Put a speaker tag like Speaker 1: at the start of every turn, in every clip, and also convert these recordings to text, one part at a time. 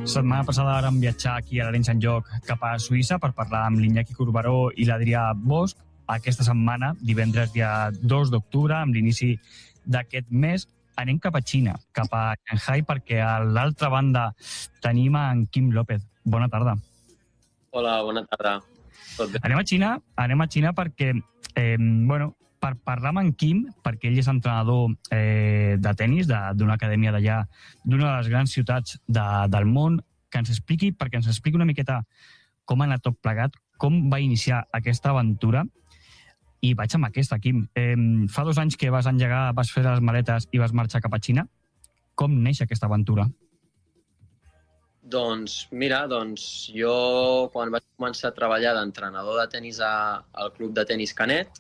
Speaker 1: Setmana passada vam viatjar aquí a l'Arenys en Joc cap a Suïssa per parlar amb l'Iñaki Corberó i l'Adrià Bosch. Aquesta setmana, divendres dia 2 d'octubre, amb l'inici d'aquest mes, anem cap a Xina, cap a Shanghai, perquè a l'altra banda tenim en Quim López. Bona tarda.
Speaker 2: Hola, bona tarda. Tot bé?
Speaker 1: Anem a Xina perquè, per parlar amb en Quim, perquè ell és entrenador de tennis d'una acadèmia d'allà, d'una de les grans ciutats del món, que ens expliqui una miqueta com ha anat tot plegat, com va iniciar aquesta aventura. I vaig amb aquesta, Quim. Fa 2 anys que vas engegar, vas fer les maletes i vas marxar cap a Xina. Com neix aquesta aventura?
Speaker 2: Doncs mira, jo quan vaig començar a treballar d'entrenador de tennis al club de tennis Canet,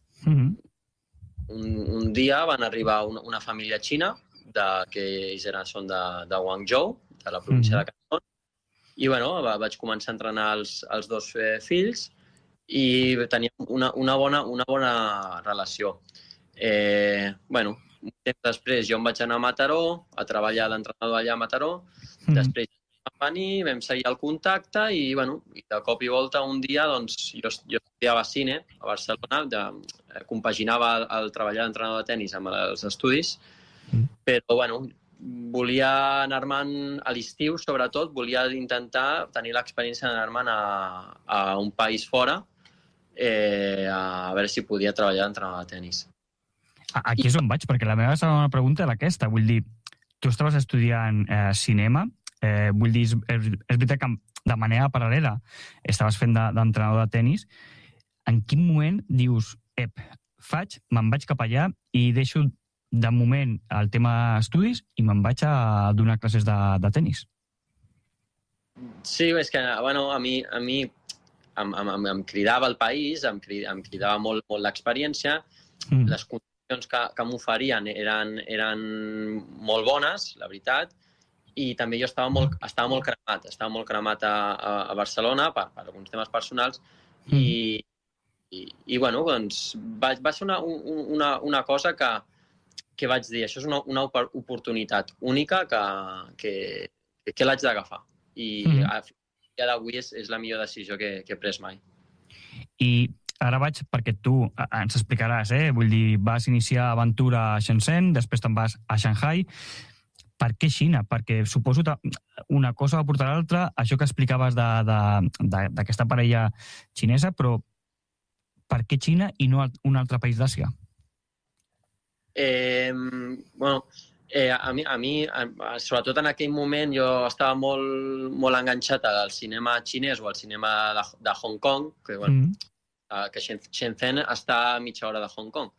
Speaker 2: un dia van arribar una família xina, que ells són de Guangzhou, de la província de Canton, i vaig començar a entrenar els 2 fills i teníem una bona relació. Un temps després jo em vaig anar a Mataró, a treballar d'entrenador allà a Mataró, després vam venir, vam seguir el contacte i de cop i volta un dia jo estudiava cine a Barcelona, compaginava el treballar d'entrenador de tennis amb els estudis, però volia anar-me'n a l'estiu, sobretot, volia intentar tenir l'experiència d'anar-me'n a un país fora a veure si podia treballar d'entrenador de tennis.
Speaker 1: Aquí és on vaig, perquè la meva segona pregunta era aquesta. Vull dir, tu estaves estudiant cinema, vull dir, és veritat que de manera paral·lela estaves fent d'entrenador de tennis. En quin moment dius, me'n vaig cap allà i deixo de moment el tema estudis i me'n vaig a donar classes de tennis?
Speaker 2: Sí, és que a mi em cridava el país, em cridava molt l'experiència, les condicions que m'oferien eren molt bones, la veritat, i també jo estava molt cremat a Barcelona per alguns temes personals i va ser una cosa que vaig dir, això és una oportunitat única que l'haig d'agafar i a dia d'avui és la millor decisió que he pres mai.
Speaker 1: I ara vaig, perquè tu ens explicaràs, vull dir, vas iniciar aventura a Shenzhen, després te'n vas a Shanghai. Per què Xina? Perquè suposo que una cosa va portar l'altra, això que explicaves d'aquesta parella xinesa, però per què Xina i no un altre país d'Àsia?
Speaker 2: A mi, sobretot en aquell moment, jo estava molt enganxat al cinema xinès o al cinema de Hong Kong, que Shenzhen està a mitja hora de Hong Kong.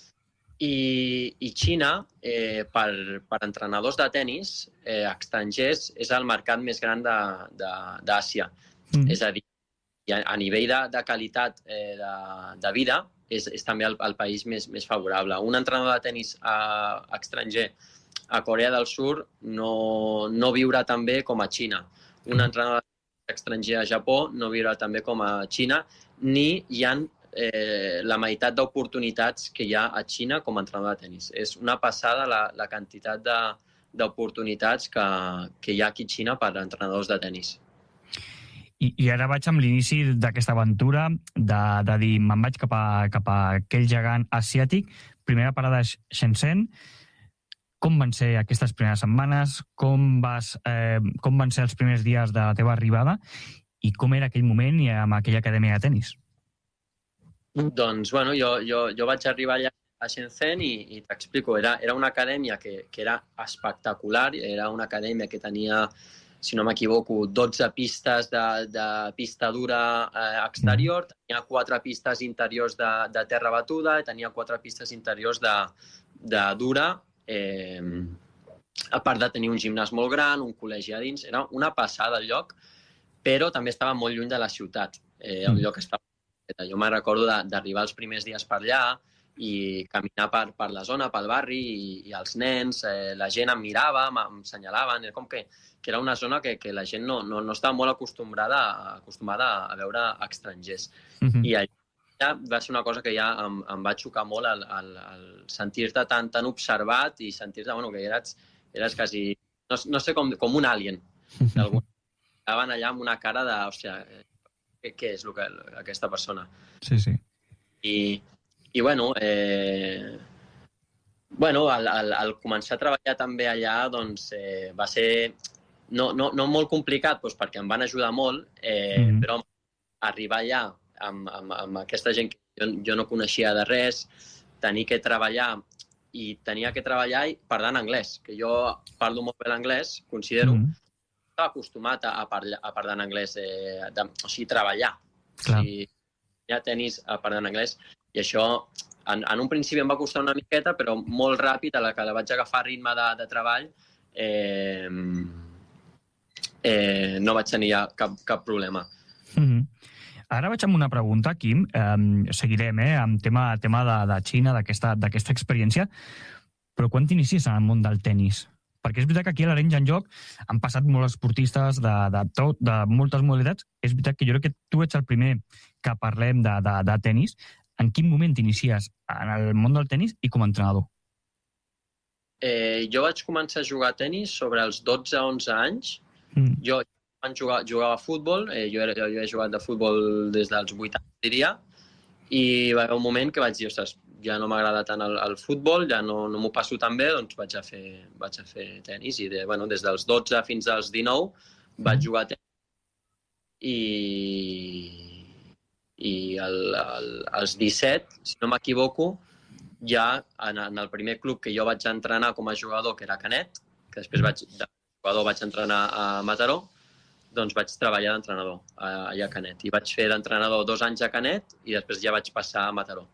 Speaker 2: I Xina, per entrenadors de tennis estrangers, és el mercat més gran d'Àsia. És a dir, a nivell de qualitat de vida, és també el país més favorable. Un entrenador de tennis estranger a Corea del Sur no viurà tan bé com a Xina. Un entrenador estranger a Japó no viurà tan bé com a Xina, ni hi ha la meitat d'oportunitats que hi ha a Xina com a entrenador de tennis. És una passada la quantitat d'oportunitats que hi ha aquí a Xina per a entrenadors de tennis.
Speaker 1: I ara vaig amb l'inici d'aquesta aventura de dir, me'n vaig cap a aquell gegant asiàtic. Primera parada és Shenzhen. Com van ser aquestes primeres setmanes? Com van ser els primers dies de la teva arribada? I com era aquell moment i amb aquella acadèmia de tennis?
Speaker 2: Doncs, jo vaig arribar allà a Shenzhen i t'explico. Era una acadèmia que era espectacular. Era una acadèmia que tenia, si no m'equivoco, 12 pistes de pista dura exterior, tenia 4 pistes interiors de terra batuda i tenia 4 pistes interiors de dura, a part de tenir un gimnàs molt gran, un col·legi a dins. Era una passada el lloc, però també estava molt lluny de la ciutat. Un lloc que estava... Jo me'n recordo d'arribar els primers dies per allà i caminar per la zona, pel barri, i els nens, la gent em mirava, em senyalaven, com que era una zona que la gent no estava molt acostumada a veure estrangers. I allà va ser una cosa que ja em va xocar molt, el sentir-te tan observat i sentir-te que eres quasi, no sé, com un alien. estaven allà amb una cara de, hòstia, què és aquesta persona?
Speaker 1: Sí, sí.
Speaker 2: I bueno, al començar a treballar també allà, doncs, va ser no molt complicat, doncs, perquè em van ajudar molt, però arribar allà amb aquesta gent que jo no coneixia de res, tenia que treballar parlant anglès, que jo parlo molt bé l'anglès, considero, estava acostumat a parlar en anglès, o sigui, treballar. O sigui, ja tenis a parlar en anglès, i això en un principi em va costar una miqueta, però molt ràpid, a la que la vaig agafar ritme de treball, no vaig tenir cap problema.
Speaker 1: Ara vaig amb una pregunta, Quim. Seguirem amb tema de Xina, d'aquesta experiència, però quan t'inicies en el món del tennis? Perquè és veritat que aquí a l'Arenys en Joc han passat molts esportistes de moltes modalitats. És veritat que jo crec que tu ets el primer que parlem de tennis. En quin moment t'inicies en el món del tennis i com a entrenador?
Speaker 2: Jo vaig començar a jugar a tennis sobre els 12-11 anys. Jo jugava a futbol, jo he jugat de futbol des dels 8 anys, diria, i va haver un moment que vaig dir, ostres, ja no m'agrada tant el futbol, ja no m'ho passo tan bé, doncs vaig a fer tennis. I des dels 12 fins als 19 vaig jugar a tennis. I als 17, si no m'equivoco, ja en el primer club que jo vaig entrenar com a jugador, que era Canet, que després de jugador vaig entrenar a Mataró, doncs vaig treballar d'entrenador allà a Canet. I vaig fer d'entrenador 2 anys a Canet i després ja vaig passar a Mataró.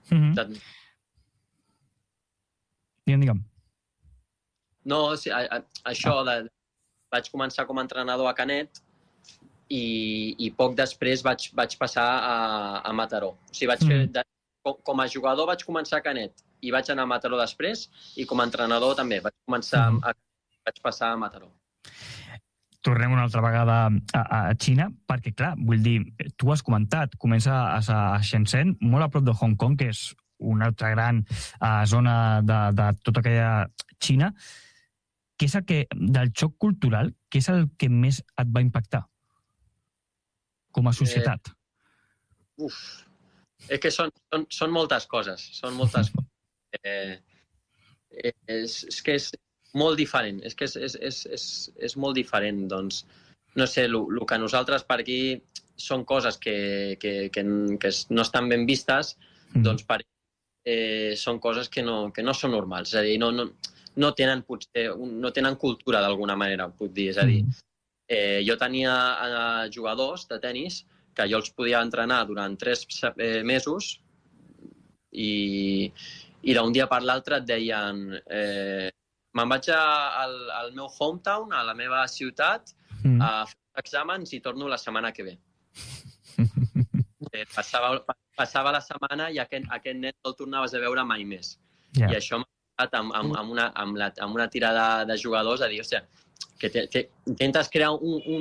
Speaker 1: Digue'm.
Speaker 2: No, això, vaig començar com a entrenador a Canet i poc després vaig passar a Mataró. O sigui, vaig fer, com a jugador vaig començar a Canet i vaig anar a Mataró després, i com a entrenador també. Vaig passar a Mataró.
Speaker 1: Tornem una altra vegada a Xina, perquè, clar, vull dir, tu has comentat, comença a Shenzhen, molt a prop de Hong Kong, que és una altra gran zona de tota aquella Xina. Què és el que, del xoc cultural, què és el que més et va impactar com a societat?
Speaker 2: És que són moltes coses, És que és molt diferent, és que és molt diferent, doncs, no sé, el que nosaltres per aquí són coses que no estan ben vistes, doncs per són coses que no són normals, és a dir, no tenen cultura d'alguna manera, puc dir, és a dir, jo tenia jugadors de tennis que jo els podia entrenar durant 3 mesos i d'un dia per l'altre et deien me'n vaig al meu hometown, a la meva ciutat, a fer exàmens i torno la setmana que ve. Passava la setmana i aquest nen no el tornaves a veure mai més. I això m'ha passat amb una tirada de jugadors a dir, hòstia, que intentes crear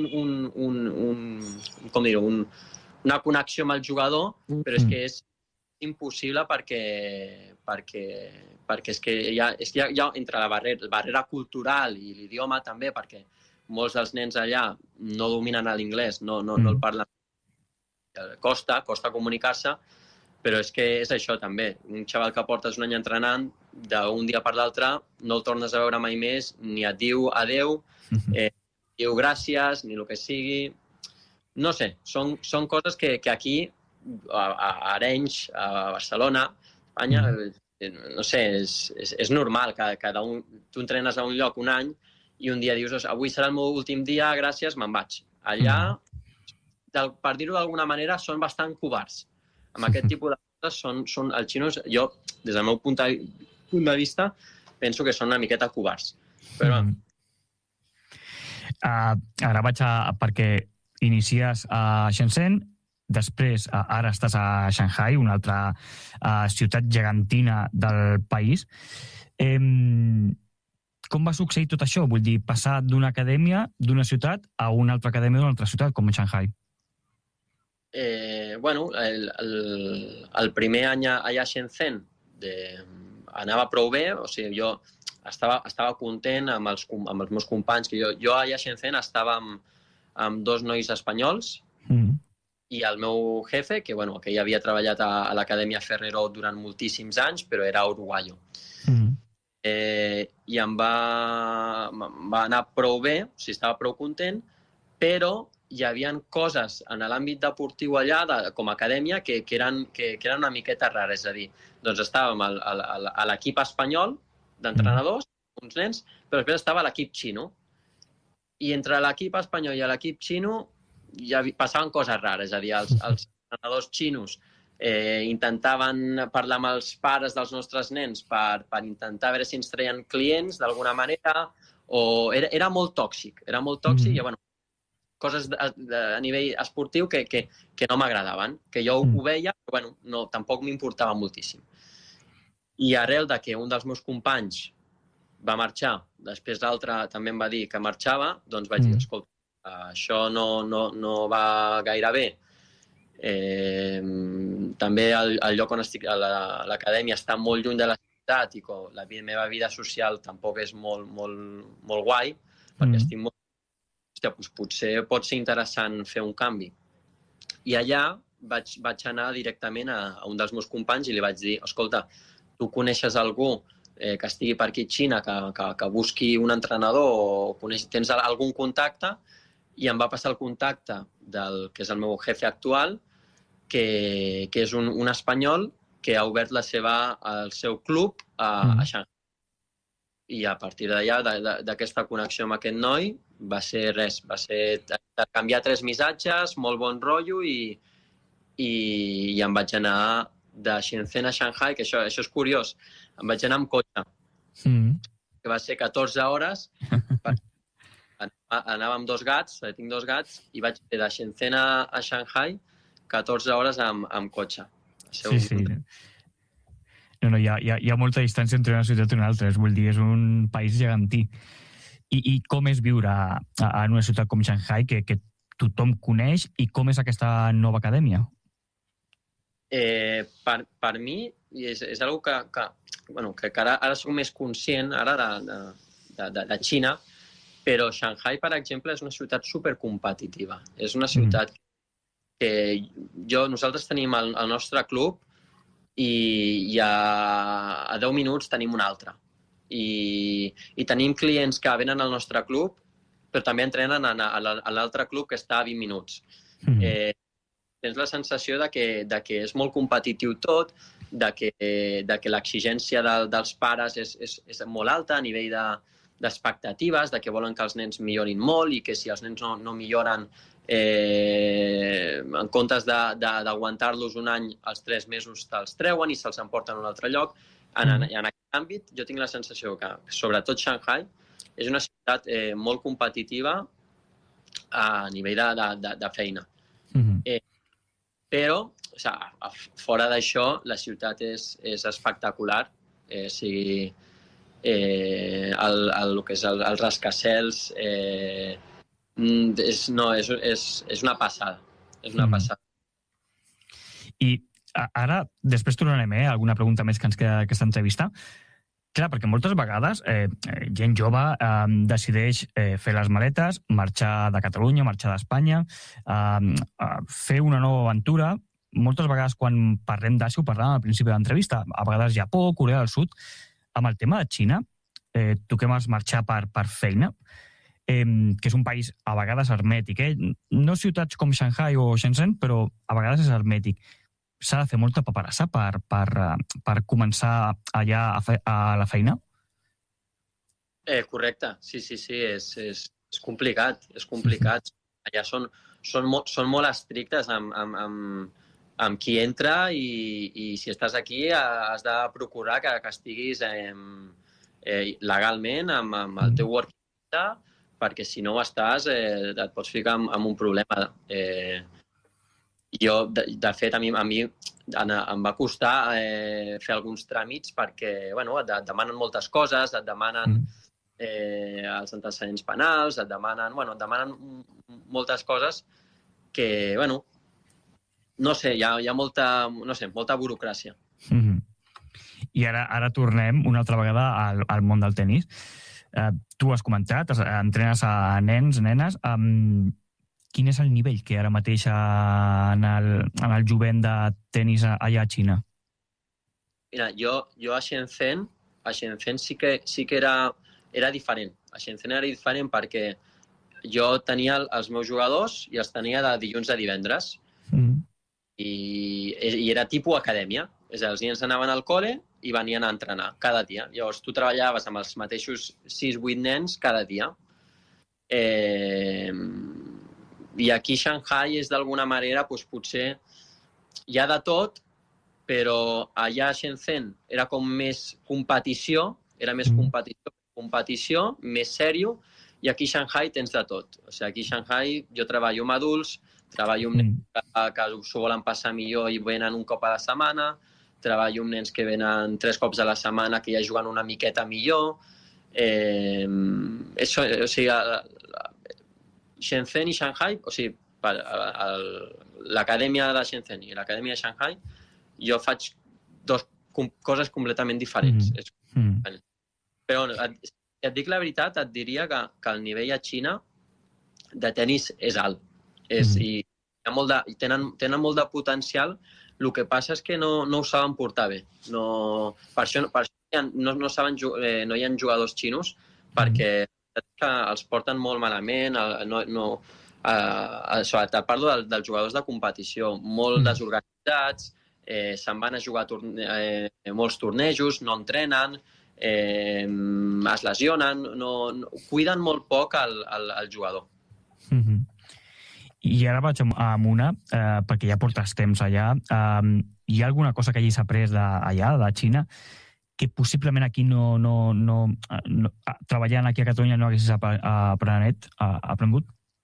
Speaker 2: una connexió amb el jugador, però és que és impossible perquè és que hi ha entre la barrera cultural i l'idioma també, perquè molts dels nens allà no dominen l'anglès, no el parlen. Costa comunicar-se, però és que és això també. Un xaval que portes un any entrenant, d'un dia per l'altre no el tornes a veure mai més, ni et diu adeu, diu gràcies, ni el que sigui. No sé, són coses que aquí, a Arenys, a Barcelona, a Espanya, no sé, és normal que tu entrenes a un lloc un any i un dia dius, avui serà el meu últim dia, gràcies, me'n vaig. Allà, per dir-ho d'alguna manera, són bastant covards. Amb aquest tipus de coses són els xinos, jo, des del meu punt de vista, penso que són una miqueta covards. Però
Speaker 1: ara vaig perquè inicies a Shenzhen, després ara estàs a Shanghai, una altra ciutat gegantina del país. Com va succeir tot això? Vull dir, passar d'una acadèmia d'una ciutat a una altra acadèmia d'una altra ciutat, com Shanghai.
Speaker 2: El primer any allà a Shenzhen anava prou bé, o sigui, jo estava content amb els meus companys, que jo allà a Shenzhen estava amb 2 nois espanyols i el meu jefe, que ja havia treballat a l'Acadèmia Ferrero durant moltíssims anys, però era uruguaio. I em va anar prou bé, o sigui, estava prou content, però hi havia coses en l'àmbit deportiu allà, com a acadèmia, que eren una miqueta rares. És a dir, doncs estàvem a l'equip espanyol d'entrenadors, uns nens, però després estava l'equip xino. I entre l'equip espanyol i l'equip xino ja passaven coses rares. És a dir, els entrenadors xinos intentaven parlar amb els pares dels nostres nens per intentar veure si ens treien clients d'alguna manera, o era molt tòxic, i coses a nivell esportiu que no m'agradaven, que jo ho veia, però tampoc m'importava moltíssim. I arrel de que un dels meus companys va marxar, després l'altre també em va dir que marxava, doncs vaig dir, escolta, això no va gaire bé. També el lloc on estic, l'acadèmia, està molt lluny de la ciutat i la meva vida social tampoc és molt guai, perquè estic molt... Hòstia, doncs potser pot ser interessant fer un canvi. I allà vaig anar directament a un dels meus companys i li vaig dir, escolta, tu coneixes algú que estigui per aquí a Xina, que busqui un entrenador o tens algun contacte, i em va passar el contacte del que és el meu jefe actual, que és un espanyol que ha obert el seu club a Shanghai. I a partir d'allà, d'aquesta connexió amb aquest noi, va ser canviar 3 missatges, molt bon rotllo, i em vaig anar de Shenzhen a Shanghai, que això és curiós. Em vaig anar amb cotxe, que va ser 14 hores. Anava amb 2 gats, tinc 2 gats, i vaig fer de Shenzhen a Shanghai 14 hores amb cotxe.
Speaker 1: Sí. No, hi ha molta distància entre una ciutat i una altra, vull dir, és un país gegantí. I com és viure en una ciutat com Shanghai, que tothom coneix, i com és aquesta nova acadèmia?
Speaker 2: Per mi és una cosa que ara soc més conscient de Xina, però Shanghai, per exemple, és una ciutat supercompetitiva. És una ciutat que nosaltres tenim el nostre club i a 10 minuts tenim un altre. I tenim clients que venen al nostre club, però també entrenen a l'altre club que està a 20 minuts. Tens la sensació de que és molt competitiu tot, de que l'exigència dels pares és molt alta a nivell d'expectatives, de que volen que els nens millorin molt i que si els nens no milloren, en comptes d'aguantar-los un any, els 3 mesos te'ls treuen i se'ls emporten a un altre lloc. En aquest àmbit, jo tinc la sensació que, sobretot Shanghai, és una ciutat molt competitiva a nivell de feina. Però, fora d'això, la ciutat és espectacular. El que és els rascacels és una passada. És una passada.
Speaker 1: I ara, després tornarem a alguna pregunta més que ens queda d'aquesta entrevista. Clar, perquè moltes vegades gent jove decideix fer les maletes, marxar de Catalunya, marxar d'Espanya, fer una nova aventura. Moltes vegades quan parlem d'Àsia, ho parlàvem al principi de l'entrevista, a vegades Japó, Corea del Sud. Amb el tema de Xina, tu que vas marxar per feina, que és un país a vegades hermètic. No ciutats com Shanghai o Shenzhen, però a vegades és hermètic. S'ha de fer molta paperassa per començar allà a la feina?
Speaker 2: Correcte, sí, és complicat, Allà són molt estrictes amb qui entra i si estàs aquí has de procurar que estiguis legalment amb el teu work visa, perquè si no ho estàs et pots ficar en un problema. Jo, de fet, a mi em va costar fer alguns tràmits perquè et demanen moltes coses, et demanen els antecedents penals, et demanen moltes coses que, no sé, hi ha molta burocràcia.
Speaker 1: I ara tornem una altra vegada al món del tenis. Tu has comentat, entrenes a nens, nenes. Quin és el nivell que ara mateix en el jovent de tenis allà a Xina?
Speaker 2: Mira, jo a Shenzhen sí que era diferent. A Shenzhen era diferent perquè jo tenia els meus jugadors i els tenia de dilluns a divendres. I era tipus acadèmia. És a dir, els nens anaven al col·le i venien a entrenar cada dia. Llavors, tu treballaves amb els mateixos 6-8 nens cada dia. I aquí a Shanghai és d'alguna manera, doncs, potser hi ha de tot, però allà a Shenzhen era com més competició, competició, més sèrio, i aquí a Shanghai tens de tot. O sigui, aquí a Shanghai jo treballo amb adults, treballo amb nens que s'ho volen passar millor i venen un cop a la setmana, treballo amb nens que venen 3 cops a la setmana que ja juguen una miqueta millor. O sigui, Shenzhen i Shanghai, o sigui, l'acadèmia de Shenzhen i l'acadèmia de Shanghai, jo faig coses completament diferents. Però si et dic la veritat, et diria que el nivell a Xina de tenis és alt. I tenen molt de potencial. El que passa és que no ho saben portar bé. Per això no hi ha jugadors xinos, perquè els porten molt malament. Parlo dels jugadors de competició, molt desorganitzats, se'n van a jugar molts tornejos, no entrenen, es lesionen, cuiden molt poc el jugador.
Speaker 1: I ara vaig amb una, perquè ja portes temps allà. Hi ha alguna cosa que hagis après d'allà, de Xina, que possiblement aquí treballant aquí a Catalunya no haguessis aprengut?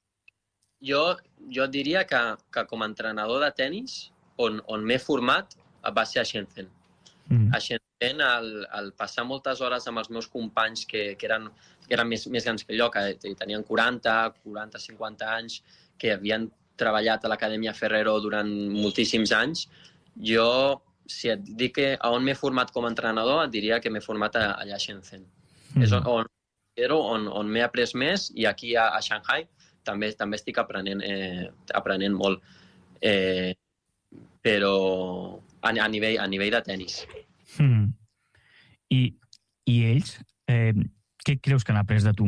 Speaker 2: Jo diria que com a entrenador de tenis, on m'he format va ser a Shenzhen. A Shenzhen, al passar moltes hores amb els meus companys que eren més grans que jo, que tenien 40, 50 anys, que havien treballat a l'Acadèmia Ferrero durant moltíssims anys, jo, si et dic on m'he format com a entrenador, et diria que m'he format allà a Shenzhen. És on m'he après més, i aquí a Shanghai també estic aprenent molt. Però a nivell de tenis.
Speaker 1: I ells, què creus que han après de tu?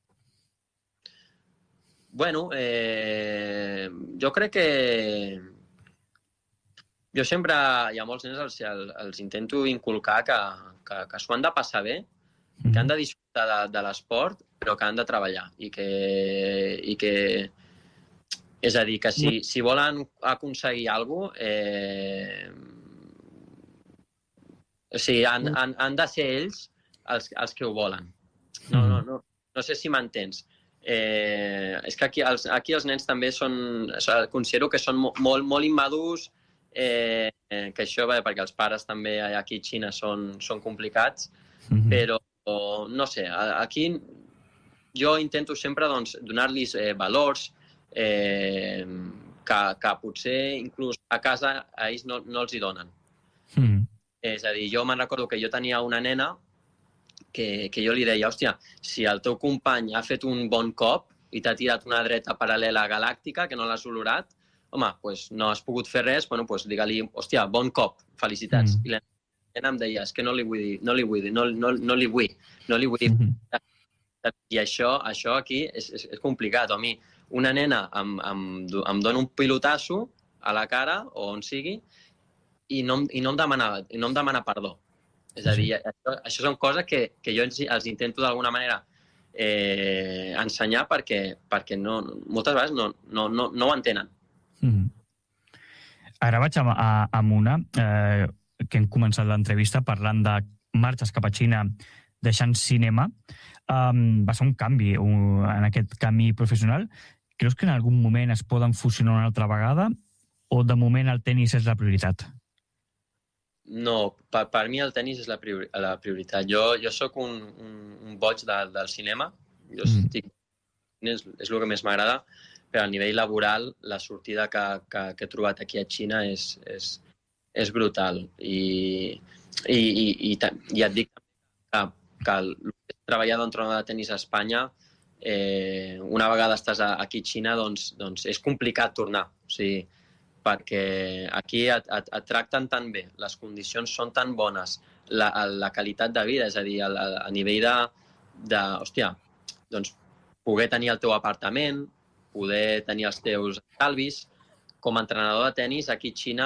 Speaker 2: Bueno, jo crec que jo sempre, hi ha molts nens, els intento inculcar que s'ho han de passar bé, que han de disfrutar de l'esport, però que han de treballar. I que és a dir, que si volen aconseguir alguna cosa, han de ser ells els que ho volen. No sé si m'entens. És que aquí els nens també considero que són molt immadurs, que això va perquè els pares també aquí a Xina són complicats, però no sé, aquí jo intento sempre donar-los valors que potser inclús a casa a ells no els hi donen. És a dir, jo me'n recordo que jo tenia una nena que jo li deia, hòstia, si el teu company ha fet un bon cop i t'ha tirat una dreta paral·lela galàctica que no l'has olorat, home, doncs no has pogut fer res, doncs digue-li, hòstia, bon cop, felicitats. I la nena em deia, és que no li vull dir. I això aquí és complicat. A mi, una nena em dona un pilotasso a la cara, o on sigui, i no em demana perdó. És a dir, això són coses que jo els intento d'alguna manera ensenyar perquè moltes vegades no ho entenen.
Speaker 1: Ara vaig amb una que hem començat l'entrevista parlant de marxes cap a Xina deixant cinema. Va ser un canvi en aquest camí professional. Creus que en algun moment es poden fusionar una altra vegada o de moment el tenis és la prioritat?
Speaker 2: No, per mi el tenis és la prioritat. Jo soc un boig del cinema. És el que més m'agrada, però a nivell laboral la sortida que he trobat aquí a Xina és és brutal. I ja et dic que treballar d'entrenador de tenis a Espanya, una vegada estàs aquí a Xina, doncs és complicat tornar. O sigui, perquè aquí et tracten tan bé, les condicions són tan bones, la qualitat de vida, és a dir, a nivell hòstia, doncs poder tenir el teu apartament, poder tenir els teus estalvis. Com a entrenador de tenis, aquí a Xina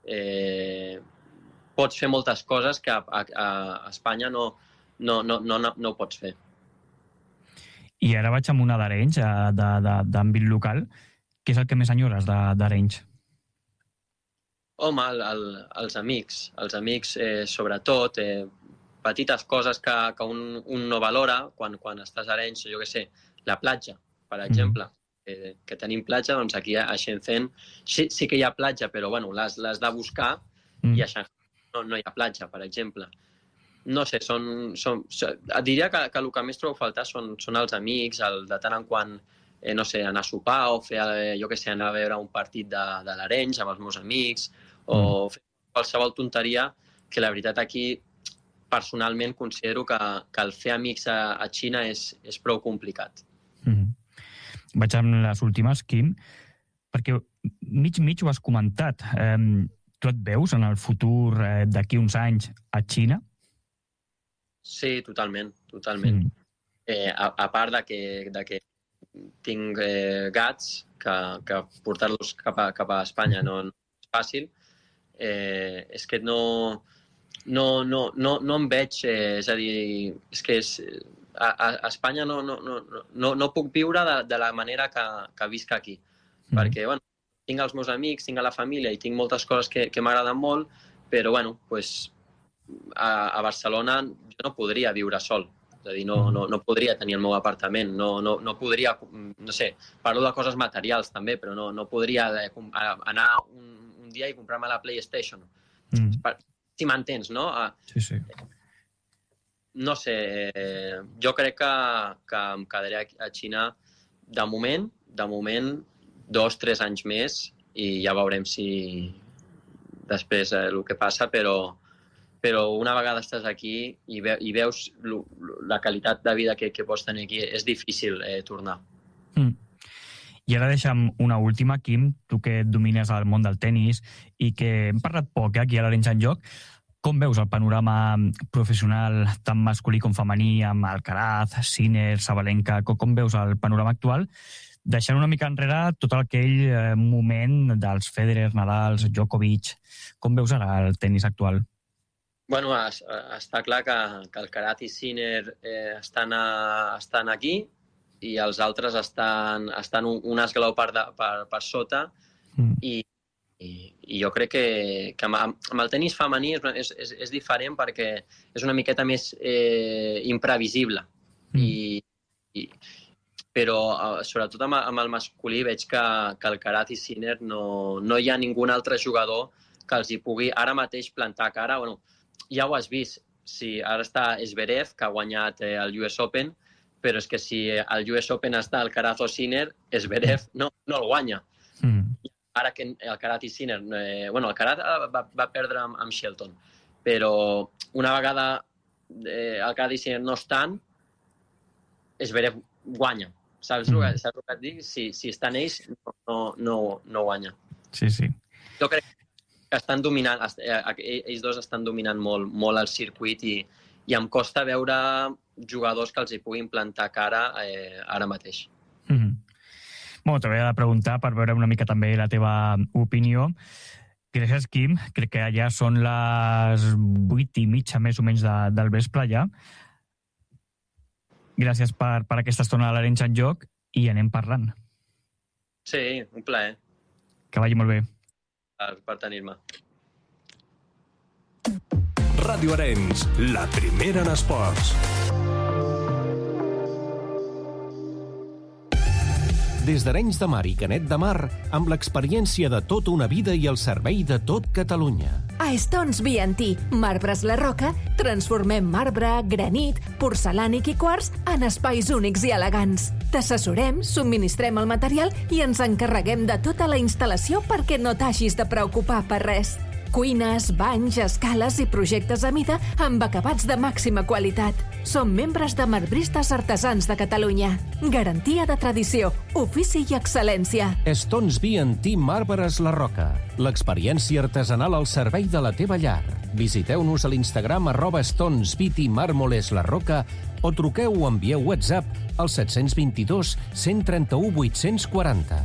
Speaker 2: pots fer moltes coses que a Espanya no ho pots fer.
Speaker 1: I ara vaig amb una d'Arenys, d'àmbit local. Què és el que més enyores d'Arenys?
Speaker 2: Home, els amics, sobretot, petites coses que un no valora quan estàs a Arenys, jo què sé, la platja, per exemple, que tenim platja, doncs aquí a Shenzhen sí que hi ha platja, però bueno, l'has de buscar i a Shanghai no hi ha platja, per exemple. No sé, et diria que el que més trobo a faltar són els amics, de tant en quant, no sé, anar a sopar o fer, jo què sé, anar a veure un partit de l'Arenys amb els meus amics o fer qualsevol tonteria, que la veritat aquí personalment considero que el fer amics a Xina és prou complicat.
Speaker 1: Vaig amb les últimes, Quim, perquè mig ho has comentat. Tu et veus en el futur d'aquí uns anys a Xina?
Speaker 2: Sí, totalment. A part de que tinc gats, que portar-los cap a Espanya no és fàcil, és que no em veig, és a dir, és que a Espanya no puc viure de la manera que visc aquí, perquè, bueno, tinc els meus amics, tinc la família i tinc moltes coses que m'agraden molt, però, bueno, doncs a Barcelona jo no podria viure sol, és a dir, no podria tenir el meu apartament, no podria, no sé, parlo de coses materials també, però no podria anar un dia i comprar-me la PlayStation. Si m'entens, no?
Speaker 1: Sí.
Speaker 2: No sé, jo crec que em quedaré a Xina de moment 2-3 anys més i ja veurem si després el que passa, però una vegada estàs aquí i veus la qualitat de vida que pots tenir aquí, és difícil tornar.
Speaker 1: I ara deixa'm una última, Quim, tu que domines el món del tenis i que hem parlat poc aquí a l'Arenys en Joc. Com veus el panorama professional tant masculí com femení amb Alcaraz, Sinner, Sabalenka? Com veus el panorama actual? Deixant una mica enrere tot aquell moment dels Federer, Nadal, Djokovic. Com veus ara el tenis actual?
Speaker 2: Bueno, està clar que Alcaraz i Sinner estan aquí i els altres estan un esglaó per sota i jo crec que amb el tenis femení és diferent perquè és una miqueta més imprevisible però sobretot amb el masculí veig que Alcaraz i Sinner no hi ha ningú altre jugador que els hi pugui ara mateix plantar cara. Bueno, ja ho has vist, ara està Zverev, que ha guanyat el US Open, però és que si al US Open està Alcaraz o Sinner, Zverev no el guanya. Ara que Alcaraz i Sinner... Bueno, Alcaraz va perdre amb Shelton, però una vegada Alcaraz i Sinner no estan, Zverev guanya. Saps el que et dic? Si estan ells, no guanya.
Speaker 1: Sí.
Speaker 2: Jo crec que estan dominant, ells dos estan dominant molt el circuit i em costa veure jugadors que els hi puguin plantar cara ara mateix.
Speaker 1: Bueno, t'ho havia de preguntar per veure una mica també la teva opinió. Gràcies, Quim. Crec que ja són les 8:30 més o menys del vespre ja. Gràcies per aquesta estona a l'Arenys en Joc i anem parlant.
Speaker 2: Sí, un plaer.
Speaker 1: Que vagi molt bé.
Speaker 2: Per tenir-me.
Speaker 3: Ràdio Arenys, la primera en esports. Des d'Arenys de Mar i Canet de Mar, amb l'experiència de tota una vida i el servei de tot Catalunya.
Speaker 4: A Stones B&T, Marbres La Roca, transformem marbre, granit, porcelànic i quars en espais únics i elegants. T'assessorem, subministrem el material i ens encarreguem de tota la instal·lació perquè no t'hagis de preocupar per res. Cuines, banys, escales i projectes a mida amb acabats de màxima qualitat. Som membres de Marbristes Artesans de Catalunya. Garantia de tradició, ofici i excel·lència.
Speaker 3: Stones B&T Marbres La Roca. L'experiència artesanal al servei de la teva llar. Visiteu-nos a l'Instagram @StonesBT Mármoles La Roca o truqueu o envieu WhatsApp al 722 131 840.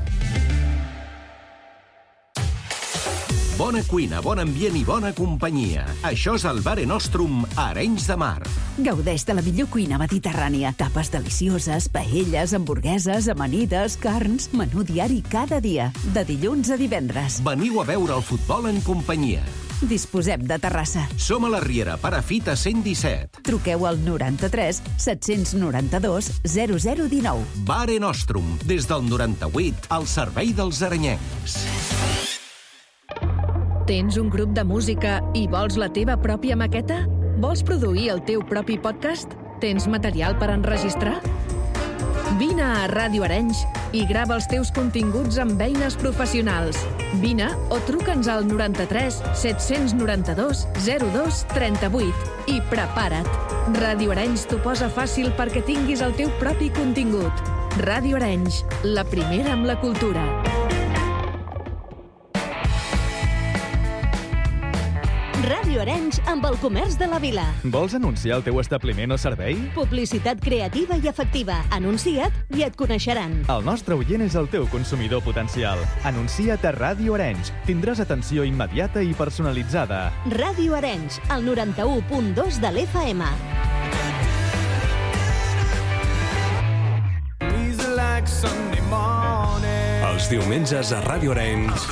Speaker 3: Bona cuina, bon ambient i bona companyia. Això és el Mare Nostrum a Arenys de Mar.
Speaker 5: Gaudeix de la millor cuina mediterrània. Tapes delicioses, paelles, hamburgueses, amanides, carns, menú diari cada dia, de dilluns a divendres.
Speaker 3: Veniu a veure el futbol en companyia.
Speaker 5: Disposem de terrassa.
Speaker 3: Som a la Riera, Perafita 117.
Speaker 5: Truqueu al 93 792 0019.
Speaker 3: Mare Nostrum, des del 98, al servei dels arenyencs.
Speaker 6: Tens un grup de música i vols la teva pròpia maqueta? Vols produir el teu propi podcast? Tens material per enregistrar? Vine a Ràdio Arenys i grava els teus continguts amb eines professionals. Vine o truca'ns al 93 792 02 38 i prepara't. Ràdio Arenys t'ho posa fàcil perquè tinguis el teu propi contingut. Ràdio Arenys, la primera amb la cultura.
Speaker 7: Ràdio Arenys amb el comerç de la vila.
Speaker 8: Vols anunciar el teu establiment o servei?
Speaker 7: Publicitat creativa i efectiva. Anuncia't i et coneixeran.
Speaker 8: El nostre oient és el teu consumidor potencial. Anuncia't a Ràdio Arenys. Tindràs atenció immediata i personalitzada.
Speaker 7: Ràdio Arenys, el 91.2 de l'FM.
Speaker 9: Els diumenges a Ràdio Arenys,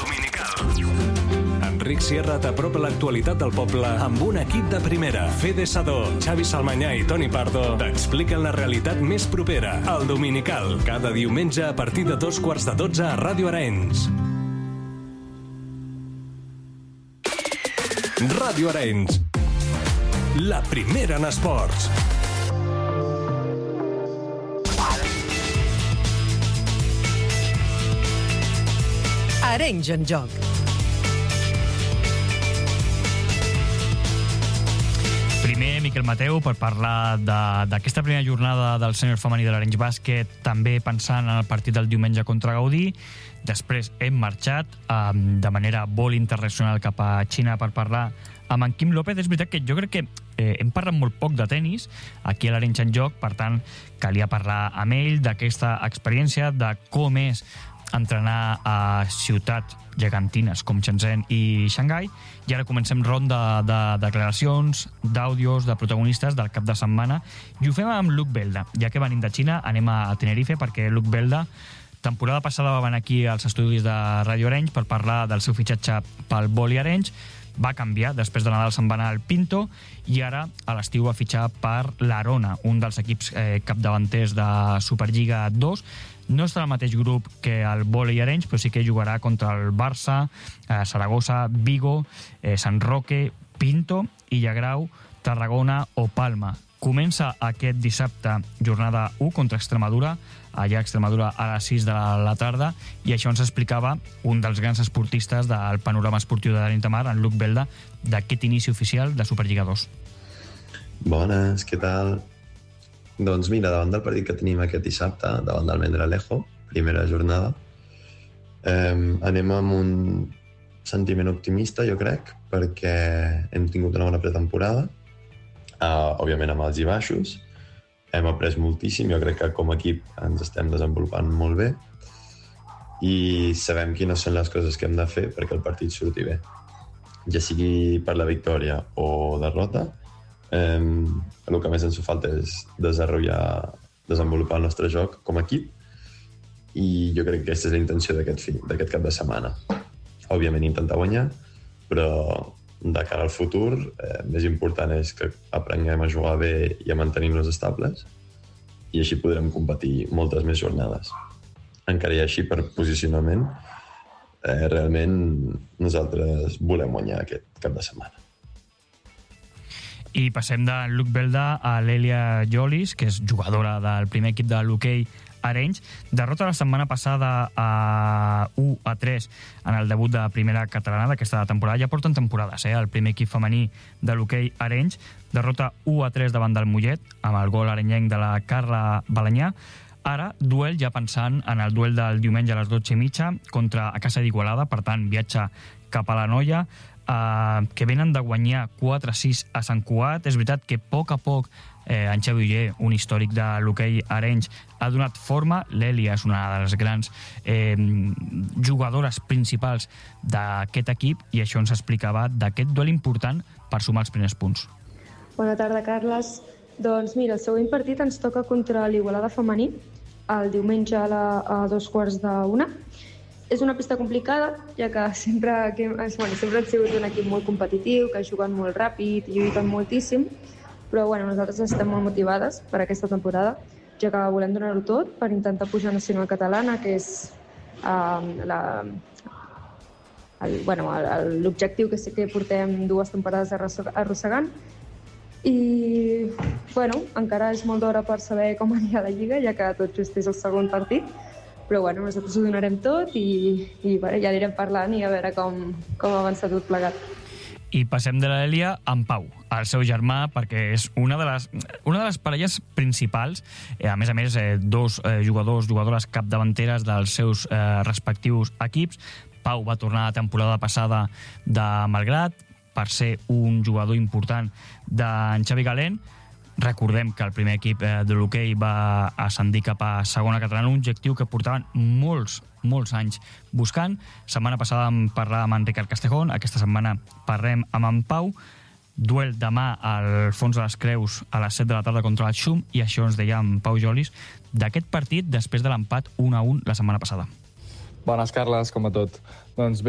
Speaker 9: Enric Sierra t'apropa l'actualitat del poble amb un equip de primera. Fede Sadó, Xavi Salmanyà i Toni Pardo t'expliquen la realitat més propera, el Dominical, cada diumenge a partir de 11:45 a Ràdio Arenys. Ràdio Arenys, la primera en esports.
Speaker 10: Arenys en joc.
Speaker 1: Primer, Miquel Mateu, per parlar d'aquesta primera jornada del sènior femení de l'Arenys Bàsquet, també pensant en el partit del diumenge contra Gaudí. Després hem marxat de manera molt internacional cap a Xina per parlar amb en Quim López. És veritat que jo crec que hem parlat molt poc de tenis aquí a l'Arenys en joc, per tant, calia parlar amb ell d'aquesta experiència, de com és entrenar a ciutats gegantines com Shenzhen i Xangai. I ara comencem ronda de declaracions, d'àudios, de protagonistes del cap de setmana. I ho fem amb Luc Belda. Ja que venim de Xina, anem a Tenerife, perquè Luc Belda, temporada passada, va venir aquí als estudis de Ràdio Arenys per parlar del seu fitxatge pel vòlei Arenys. Va canviar, després de Nadal se'n va anar al Pinto, i ara a l'estiu va fitxar per l'Arona, un dels equips capdavanters de Superliga 2. No està al mateix grup que el vòlei Arenys, però sí que jugarà contra el Barça, Saragossa, Vigo, Sant Roque, Pinto, Illagrau, Tarragona o Palma. Comença aquest dissabte jornada 1 contra Extremadura, allà a Extremadura a les 6 de la tarda, i això ens explicava un dels grans esportistes del panorama esportiu de l'Arenys de Mar, en Luc Belda, d'aquest inici oficial de Superliga 2.
Speaker 11: Bones, què tal? Doncs mira, davant del partit que tenim aquest dissabte, davant del Mendrelejo, primera jornada, anem amb un sentiment optimista, jo crec, perquè hem tingut una bona pretemporada, òbviament amb alts i baixos, hem après moltíssim, jo crec que com a equip ens estem desenvolupant molt bé i sabem quines són les coses que hem de fer perquè el partit surti bé. Ja sigui per la victòria o derrota, el que més ens fa falta és desenvolupar el nostre joc com a equip, i jo crec que aquesta és la intenció d'aquest cap de setmana. Òbviament intentar guanyar, però de cara al futur, més important és que aprenguem a jugar bé i a mantenir-nos estables, i així podrem competir moltes més jornades. Encara i així, per posicionament, realment nosaltres volem guanyar aquest cap de setmana.
Speaker 1: I passem de Luc Belda a l'Elia Jolis, que és jugadora del primer equip de l'hoquei Arenys. Derrota la setmana passada a 1-3 en el debut de primera catalana d'aquesta temporada. Ja porten temporades, el primer equip femení de l'hoquei Arenys. Derrota 1-3 davant del Mollet, amb el gol arenyenc de la Carla Balanyà. Ara, duel ja pensant en el duel del diumenge a les 12:30 contra a casa d'Igualada, per tant, viatge cap a la Noia, que venen de guanyar 4-6 a Sant Cugat. És veritat que a poc en Xavi Oller, un històric de l'hoquei Arenys, ha donat forma. L'Èlia és una de les grans jugadores principals d'aquest equip i això ens explicava d'aquest duel important per sumar els primers punts.
Speaker 12: Bona tarda, Carles. Doncs mira, el següent partit ens toca contra l'Igualada femení, el diumenge a 1:15. És una pista complicada, ja que sempre han sigut un equip molt competitiu, que ha jugat molt ràpid i lluiten moltíssim, però nosaltres estem molt motivades per aquesta temporada, ja que volem donar-ho tot per intentar pujar a Nacional Catalana, que és l'objectiu que portem 2 temporades arrossegant. I encara és molt d'hora per saber com anirà la Lliga, ja que tot just és el segon partit, però nosaltres ho donarem tot i ja anirem parlant i a veure com avança tot plegat.
Speaker 1: I passem de l'Èlia amb Pau, el seu germà, perquè és una de les parelles principals. A més, dos jugadores capdavanteres dels seus respectius equips. Pau va tornar la temporada passada de Malgrat per ser un jugador important d'en Xavi Galén. Recordem que el primer equip de l'hoquei va ascendir cap a segona catalana, un objectiu que portaven molts anys buscant. Setmana passada vam parlar amb en Ricard Castejón, aquesta setmana parlem amb en Pau. Duel demà al Fons de les Creus a les 7 de la tarda contra el Xum, i això ens deia en Pau Jolis d'aquest partit després de l'empat 1-1 la setmana passada.
Speaker 13: Bones, Carles, com a tot. Doncs bé,